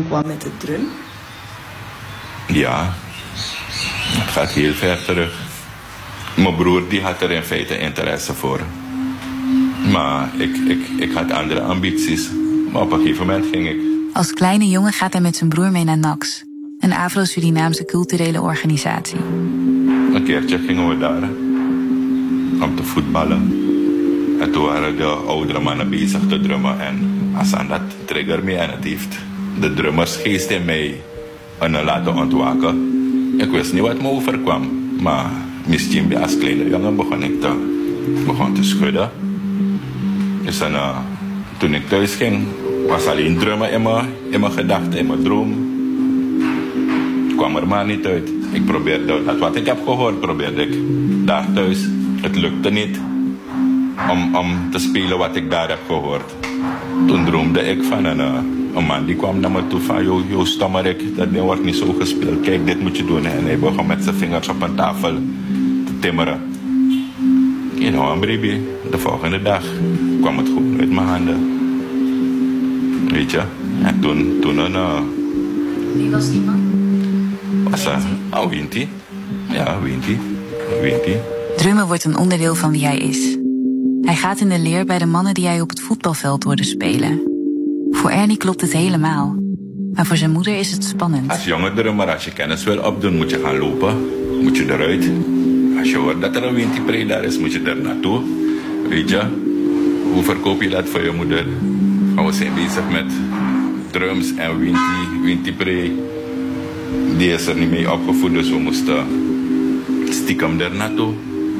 kwam met de drum? Ja, het gaat heel ver terug. Mijn broer die had er in feite interesse voor. Maar ik had andere ambities. Maar op een gegeven moment ging ik. Als kleine jongen gaat hij met zijn broer mee naar NAX, een Afro-Surinaamse culturele organisatie. Een keertje gingen we daar om te voetballen. En toen waren de oudere mannen bezig te drummen. En als aan dat trigger me en het heeft de drummersgeest in mij laten ontwaken. Ik wist niet wat me overkwam. Maar misschien als kleine jongen begon te schudden. Dus toen ik thuis ging, was alleen drummen in mijn gedachten, in mijn droom. Het kwam er maar niet uit. Ik probeerde, dat wat ik heb gehoord, probeerde ik daar thuis. Het lukte niet om te spelen wat ik daar heb gehoord. Toen droomde ik van een man die kwam naar me toe van, yo stommerik, dat ding wordt niet zo gespeeld. Kijk, dit moet je doen. En hij begon met zijn vingers op een tafel te timmeren. You know, baby, de volgende dag kwam het gewoon uit mijn handen. Weet je? En toen Wie was die man? Was Winty. Ja, Winty. Drummen wordt een onderdeel van wie hij is. Hij gaat in de leer bij de mannen die hij op het voetbalveld hoorde spelen. Voor Ernie klopt het helemaal. Maar voor zijn moeder is het spannend. Als jonge drummer, als je kennis wil opdoen, moet je gaan lopen. Moet je eruit. Als je hoort dat er een Winty-pre daar is, moet je er naartoe. Weet je? Hoe verkoop je dat voor je moeder? We zijn bezig met drums en Winty-pre. Die is er niet mee opgevoed, dus we moesten stiekem er naartoe.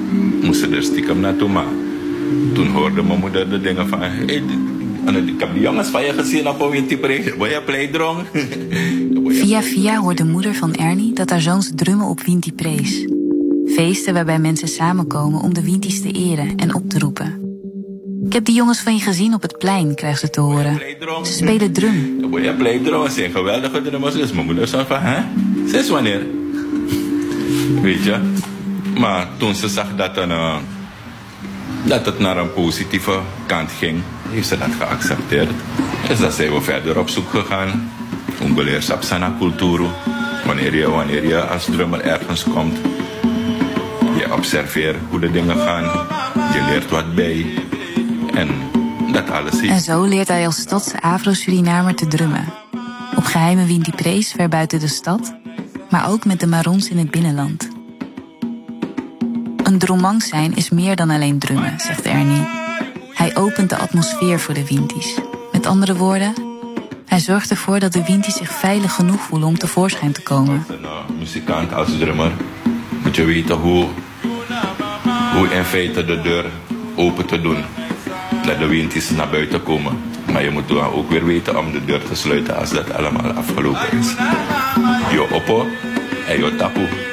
Maar toen hoorde mijn moeder de dingen van... Hey, ik heb die jongens van je gezien op een Winty-pre. Wil je playdrong? Via hoort de moeder van Ernie dat haar zoons drummen op Winty-pre's. Feesten waarbij mensen samenkomen om de Winties te eren en op te roepen. Ik heb die jongens van je gezien op het plein, krijgt ze te horen. Ze spelen drum. Wil je playdrong? Ze zijn geweldige drummers. Dus mijn moeder zei van, hè? Sinds wanneer? Weet je? Maar toen ze zag dat het naar een positieve kant ging, heeft ze dat geaccepteerd. Dus dan zijn we verder op zoek gegaan. Ungeleer Sapsana cultuur. Wanneer je als drummer ergens komt, je observeert hoe de dingen gaan. Je leert wat bij. En dat alles is. En zo leert hij als stadse Afro-Surinamer te drummen. Op geheime Winty-pre's ver buiten de stad, maar ook met de Marons in het binnenland. Een dromang zijn is meer dan alleen drummen, zegt Ernie. Hij opent de atmosfeer voor de Winties. Met andere woorden, hij zorgt ervoor dat de Winties zich veilig genoeg voelen om tevoorschijn te komen. Als een muzikant, als drummer, moet je weten hoe in feite de deur open te doen. Dat de Winties naar buiten komen. Maar je moet dan ook weer weten om de deur te sluiten als dat allemaal afgelopen is. Je oppo en je tapu.